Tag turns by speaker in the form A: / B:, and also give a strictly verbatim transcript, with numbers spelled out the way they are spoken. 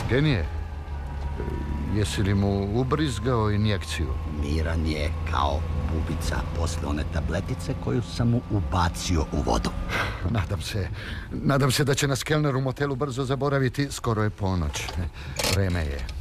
A: Genije, jesi li mu ubrizgao injekciju?
B: Miran je kao bubica posle one tabletice koju sam mu ubacio u vodu.
A: Nadam se, nadam se da će nas kelner u motelu brzo zaboraviti. Skoro je ponoć. Vreme je.